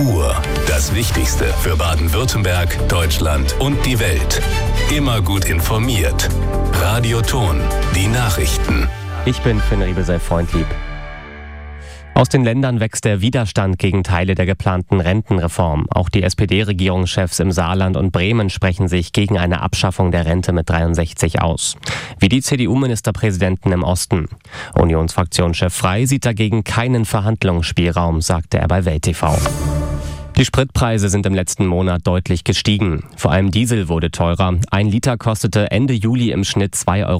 Uhr. Das Wichtigste für Baden-Württemberg, Deutschland und die Welt. Immer gut informiert. Radio Ton, die Nachrichten. Ich bin Finn Riebesell-Freundlieb. Aus den Ländern wächst der Widerstand gegen Teile der geplanten Rentenreform. Auch die SPD-Regierungschefs im Saarland und Bremen sprechen sich gegen eine Abschaffung der Rente mit 63 aus. Wie die CDU-Ministerpräsidenten im Osten. Unionsfraktionschef Frey sieht dagegen keinen Verhandlungsspielraum, sagte er bei Welt TV. Die Spritpreise sind im letzten Monat deutlich gestiegen. Vor allem Diesel wurde teurer. 1 Liter kostete Ende Juli im Schnitt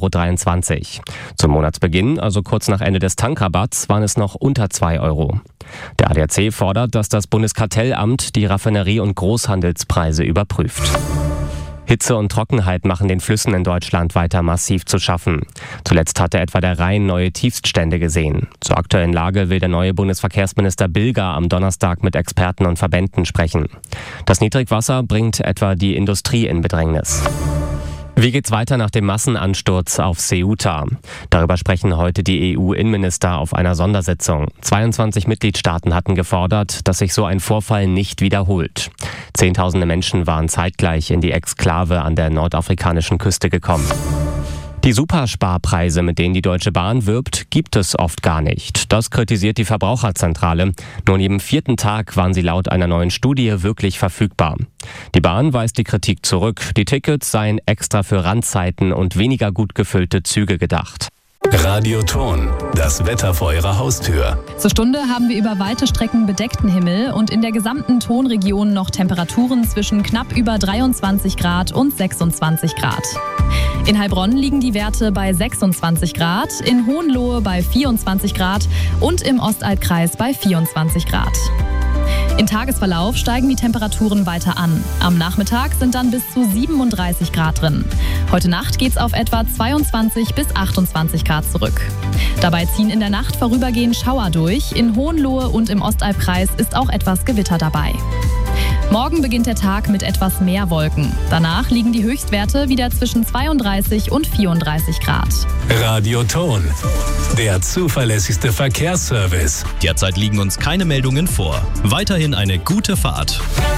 2,23 €. Zum Monatsbeginn, also kurz nach Ende des Tankrabatts, waren es noch unter 2 €. Der ADAC fordert, dass das Bundeskartellamt die Raffinerie- und Großhandelspreise überprüft. Hitze und Trockenheit machen den Flüssen in Deutschland weiter massiv zu schaffen. Zuletzt hatte etwa der Rhein neue Tiefststände gesehen. Zur aktuellen Lage will der neue Bundesverkehrsminister Bilger am Donnerstag mit Experten und Verbänden sprechen. Das Niedrigwasser bringt etwa die Industrie in Bedrängnis. Wie geht's weiter nach dem Massenansturz auf Ceuta? Darüber sprechen heute die EU-Innenminister auf einer Sondersitzung. 22 Mitgliedstaaten hatten gefordert, dass sich so ein Vorfall nicht wiederholt. Zehntausende Menschen waren zeitgleich in die Exklave an der nordafrikanischen Küste gekommen. Die Supersparpreise, mit denen die Deutsche Bahn wirbt, gibt es oft gar nicht. Das kritisiert die Verbraucherzentrale. Nur an jedem 4. Tag waren sie laut einer neuen Studie wirklich verfügbar. Die Bahn weist die Kritik zurück. Die Tickets seien extra für Randzeiten und weniger gut gefüllte Züge gedacht. Radio Ton, das Wetter vor Ihrer Haustür. Zur Stunde haben wir über weite Strecken bedeckten Himmel und in der gesamten Tonregion noch Temperaturen zwischen knapp über 23 Grad und 26 Grad. In Heilbronn liegen die Werte bei 26 Grad, in Hohenlohe bei 24 Grad und im Ostalbkreis bei 24 Grad. Im Tagesverlauf steigen die Temperaturen weiter an. Am Nachmittag sind dann bis zu 37 Grad drin. Heute Nacht geht's auf etwa 22 bis 28 Grad zurück. Dabei ziehen in der Nacht vorübergehend Schauer durch. In Hohenlohe und im Ostalbkreis ist auch etwas Gewitter dabei. Morgen beginnt der Tag mit etwas mehr Wolken. Danach liegen die Höchstwerte wieder zwischen 32 und 34 Grad. Radio Ton, der zuverlässigste Verkehrsservice. Derzeit liegen uns keine Meldungen vor. Weiterhin eine gute Fahrt.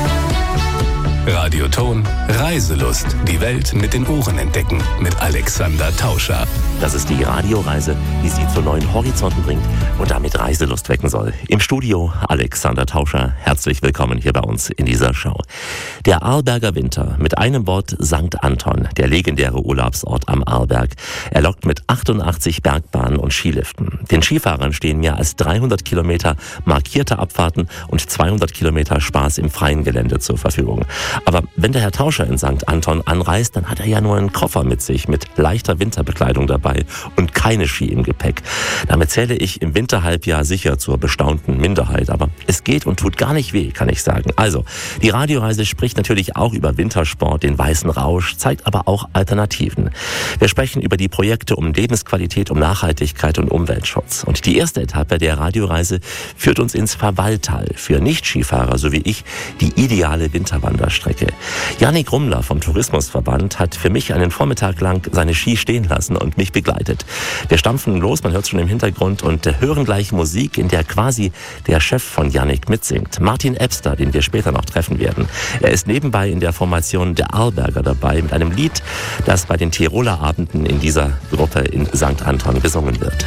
Radio Ton, Reiselust. Die Welt mit den Ohren entdecken. Mit Alexander Tauscher. Das ist die Radioreise, die Sie zu neuen Horizonten bringt und damit Reiselust wecken soll. Im Studio Alexander Tauscher. Herzlich willkommen hier bei uns in dieser Show. Der Arlberger Winter, mit einem Wort St. Anton, der legendäre Urlaubsort am Arlberg. Er lockt mit 88 Bergbahnen und Skiliften. Den Skifahrern stehen mehr als 300 Kilometer markierte Abfahrten und 200 Kilometer Spaß im freien Gelände zur Verfügung. Aber wenn der Herr Tauscher in St. Anton anreist, dann hat er ja nur einen Koffer mit sich, mit leichter Winterbekleidung dabei und keine Ski im Gepäck. Damit zähle ich im Winterhalbjahr sicher zur bestaunten Minderheit. Aber es geht und tut gar nicht weh, kann ich sagen. Also, die Radioreise spricht natürlich auch über Wintersport, den weißen Rausch, zeigt aber auch Alternativen. Wir sprechen über die Projekte um Lebensqualität, um Nachhaltigkeit und Umweltschutz. Und die erste Etappe der Radioreise führt uns ins Verwalltal. Für Nicht-Skifahrer, so wie ich, die ideale Winterwanderstrecke. Jannik Rummler vom Tourismusverband hat für mich einen Vormittag lang seine Ski stehen lassen und mich begleitet. Wir stampfen los, man hört es schon im Hintergrund, und hören gleich Musik, in der quasi der Chef von Jannik mitsingt. Martin Ebster, den wir später noch treffen werden. Er ist nebenbei in der Formation der Arlberger dabei mit einem Lied, das bei den Tiroler Abenden in dieser Gruppe in St. Anton besungen wird.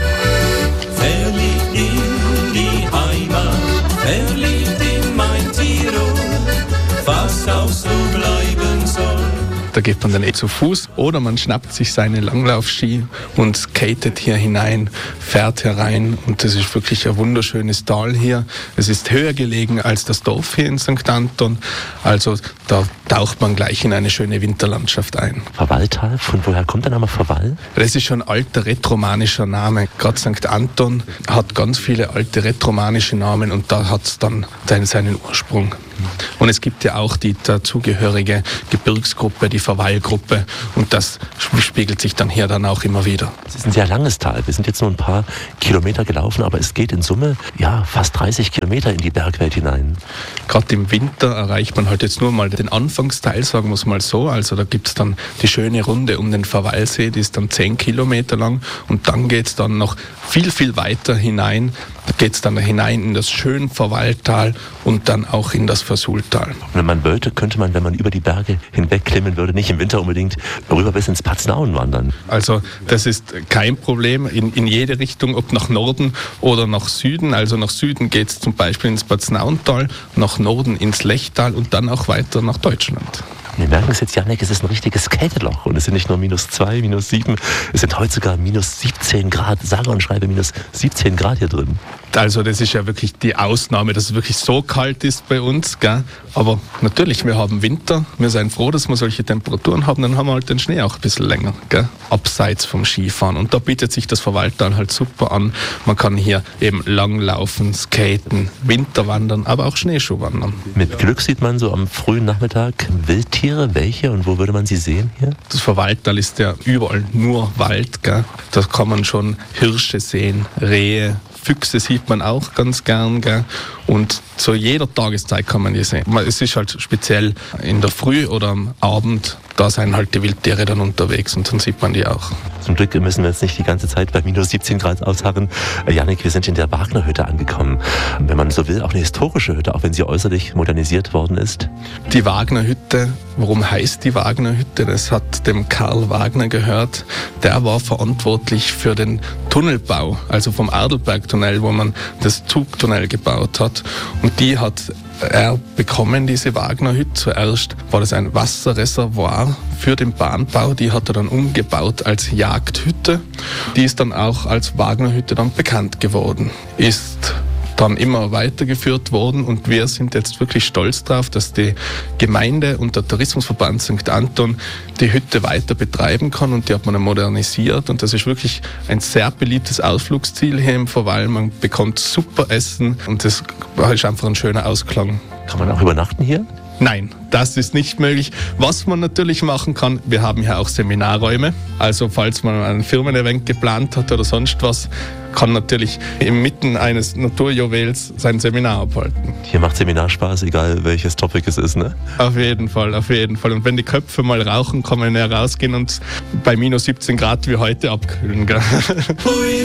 Verliebt in die Heimat, verliebt in mein Tirol, fast auch so bleiben soll. Da geht man dann zu Fuß oder man schnappt sich seine Langlaufski und skatet hier hinein, fährt herein, und das ist wirklich ein wunderschönes Tal hier. Es ist höher gelegen als das Dorf hier in St. Anton, also da taucht man gleich in eine schöne Winterlandschaft ein. Verwalltal, von woher kommt der Name Verwall? Das ist schon ein alter rätoromanischer Name. Gerade St. Anton hat ganz viele alte rätoromanische Namen und da hat es dann seinen Ursprung. Und es gibt ja auch die dazugehörige Gebirgsgruppe, die Verwallgruppe, und das spiegelt sich dann hier dann auch immer wieder. Es ist ein sehr langes Tal. Wir sind jetzt nur ein paar Kilometer gelaufen, aber es geht in Summe fast 30 Kilometer in die Bergwelt hinein. Gerade im Winter erreicht man halt jetzt nur mal den Anfangsteil, sagen wir es mal so. Also da gibt es dann die schöne Runde um den Verwallsee, die ist dann 10 Kilometer lang, und dann geht es dann noch viel, viel weiter hinein Da geht es dann hinein in das Schönverwalltal und dann auch in das Versuhltal. Wenn man wollte, könnte man, wenn man über die Berge hinwegklimmen würde, nicht im Winter unbedingt, rüber bis ins Paznaun wandern. Also das ist kein Problem in jede Richtung, ob nach Norden oder nach Süden. Also nach Süden geht es zum Beispiel ins Paznauntal, nach Norden ins Lechtal und dann auch weiter nach Deutschland. Wir merken es jetzt, Jannik, es ist ein richtiges Kälteloch und es sind nicht nur -2, -7, es sind heute sogar -17 Grad, sage und schreibe -17 Grad hier drin. Also das ist ja wirklich die Ausnahme, dass es wirklich so kalt ist bei uns, gell? Aber natürlich, wir haben Winter, wir sind froh, dass wir solche Temperaturen haben, dann haben wir halt den Schnee auch ein bisschen länger, gell? Abseits vom Skifahren. Und da bietet sich das Verwalltal halt super an. Man kann hier eben langlaufen, skaten, Winterwandern, aber auch Schneeschuhwandern. Mit Glück sieht man so am frühen Nachmittag Wildtiere, welche und wo würde man sie sehen hier? Das Verwalltal ist ja überall nur Wald, gell? Da kann man schon Hirsche sehen, Rehe, Füchse sieht man auch ganz gern, gell? Und zu jeder Tageszeit kann man die sehen. Es ist halt speziell in der Früh oder am Abend, da sind halt die Wildtiere dann unterwegs und dann sieht man die auch. Zum Glück müssen wir jetzt nicht die ganze Zeit bei -17 Grad ausharren. Jannik, wir sind in der Wagner-Hütte angekommen. Wenn man so will, auch eine historische Hütte, auch wenn sie äußerlich modernisiert worden ist. Die Wagner-Hütte, warum heißt die Wagner-Hütte? Das hat dem Karl Wagner gehört. Der war verantwortlich für den Tunnelbau, also vom Adelbergtunnel, wo man das Zugtunnel gebaut hat. Und die hat er bekommen, diese Wagner-Hütte. Zuerst war das ein Wasserreservoir für den Bahnbau. Die hat er dann umgebaut als Jagdhütte. Die ist dann auch als Wagner-Hütte dann bekannt geworden. Ist dann immer weitergeführt worden und wir sind jetzt wirklich stolz drauf, dass die Gemeinde und der Tourismusverband St. Anton die Hütte weiter betreiben kann und die hat man modernisiert und das ist wirklich ein sehr beliebtes Ausflugsziel hier im Verwall. Man bekommt super Essen und das ist einfach ein schöner Ausklang. Kann man auch übernachten hier? Nein, das ist nicht möglich. Was man natürlich machen kann, wir haben hier auch Seminarräume. Also falls man ein Firmen-Event geplant hat oder sonst was, kann natürlich inmitten eines Naturjuwels sein Seminar abhalten. Hier macht Seminar Spaß, egal welches Topic es ist, ne? Auf jeden Fall, auf jeden Fall. Und wenn die Köpfe mal rauchen, kann man ja rausgehen und bei -17 Grad wie heute abkühlen, gell?